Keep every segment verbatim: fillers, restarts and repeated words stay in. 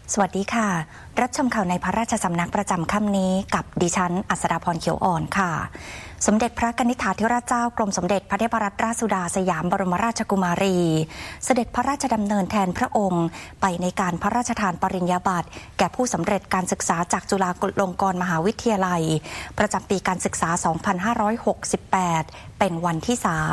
สวัสดีค่ะรับชมข่าวในพระราชสำนักประจำค่ำนี้กับดิฉันอัศดาพรเขียวอ่อนค่ะสมเด็จพระกนิษฐาธิราชเจ้ากรมสมเด็จพระเทพรัตนราชสุดาสยามบรมราชกุมารีเสด็จพระราชดำเนินแทนพระองค์ไปในการพระราชทานปริญญาบัตรแก่ผู้สำเร็จการศึกษาจากจุฬาลงกรณ์มหาวิทยาลัยประจำปีการศึกษา สองพันห้าร้อยหกสิบแปด เป็นวันที่ สาม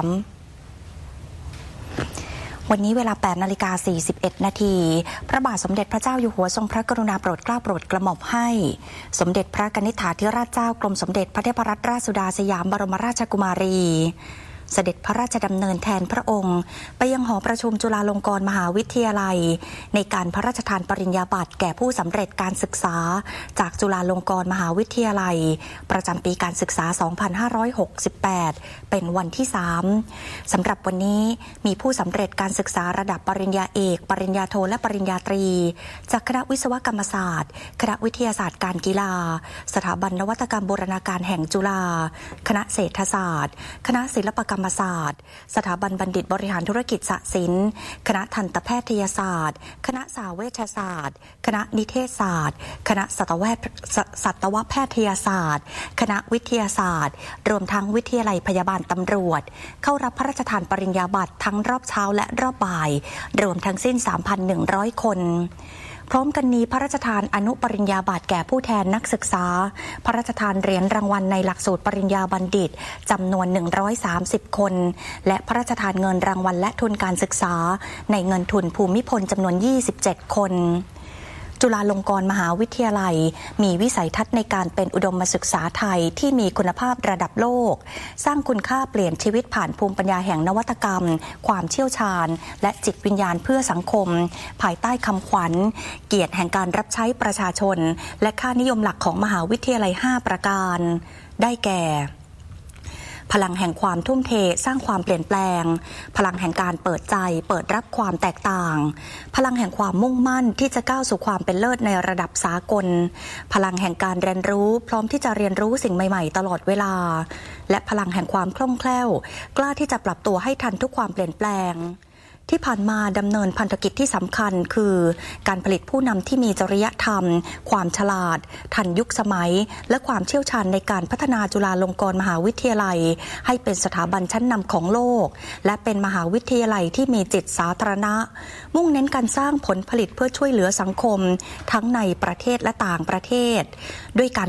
วันนี้เวลา แปดนาฬิกาสี่สิบเอ็ด นาทีพระบาทสมเด็จพระเจ้าอยู่หัวทรงพระกรุณาโปรดเกล้าโปรดกระหม่อมให้สมเด็จพระกนิษฐาธิราชเจ้ากรมสมเด็จพระเทพรัตนราชสุดาสยามบรมราชกุมารีเสด็จพระราชดำเนินแทนพระองค์ไปยังหอประชุมจุฬาลงกรณ์มหาวิทยาลัยในการพระราชทานปริญญาบัตรแก่ผู้สำเร็จการศึกษาจากจุฬาลงกรณ์มหาวิทยาลัยประจำปีการศึกษา สองพันห้าร้อยหกสิบแปด เป็นวันที่ สาม สำหรับวันนี้มีผู้สำเร็จการศึกษาระดับปริญญาเอกปริญญาโทและปริญญาตรีจากคณะวิศวกรรมศาสตร์คณะวิทยาศาสตร์การกีฬาสถาบันนวัตกรรมบูรณาการแห่งจุฬาคณะเศรษฐศาสตร์คณะศิลปกรรมศาสตร์สถาบันบัณฑิตบริหารธุรกิจสศิลป์คณะทันตแพทยศาสตร์คณะสาเวชศาสตร์คณะนิเทศศาสตร์คณะสัตวสัตวแพทยศาสตร์คณะวิทยาศาสตร์รวมทั้งวิทยาลัยพยาบาลตำรวจเข้ารับพระราชทานปริญญาบัตรทั้งรอบเช้าและรอบบ่ายรวมทั้งสิ้น สามพันหนึ่งร้อย คนพร้อมกันนี้พระราชทานอนุปริญญาบัตรแก่ผู้แทนนักศึกษาพระราชทานเหรียญรางวัลในหลักสูตรปริญญาบัณฑิตจำนวนหนึ่งร้อยสามสิบคนและพระราชทานเงินรางวัลและทุนการศึกษาในเงินทุนภูมิพลจำนวนยี่สิบเจ็ดคนจุฬาลงกรณ์มหาวิทยาลัยมีวิสัยทัศน์ในการเป็นอุดมศึกษาไทยที่มีคุณภาพระดับโลกสร้างคุณค่าเปลี่ยนชีวิตผ่านภูมิปัญญาแห่งนวัตกรรมความเชี่ยวชาญและจิตวิญญาณเพื่อสังคมภายใต้คำขวัญเกียรติแห่งการรับใช้ประชาชนและค่านิยมหลักของมหาวิทยาลัยห้าประการได้แก่พลังแห่งความทุ่มเทสร้างความเปลี่ยนแปลงพลังแห่งการเปิดใจเปิดรับความแตกต่างพลังแห่งความมุ่งมั่นที่จะก้าวสู่ความเป็นเลิศในระดับสากลพลังแห่งการเรียนรู้พร้อมที่จะเรียนรู้สิ่งใหม่ๆตลอดเวลาและพลังแห่งความคล่องแคล่วกล้าที่จะปรับตัวให้ทันทุกความเปลี่ยนแปลงที่ผ่านมาดำเนินพันธกิจที่สำคัญคือการผลิตผู้นำที่มีจริยธรรมความฉลาดทันยุคสมัยและความเชี่ยวชาญในการพัฒนาจุฬาลงกรณ์มหาวิทยาลัยให้เป็นสถาบันชั้นนำของโลกและเป็นมหาวิทยาลัยที่มีจิตสาธารณะมุ่งเน้นการสร้างผลผลิตเพื่อช่วยเหลือสังคมทั้งในประเทศและต่างประเทศด้วยการ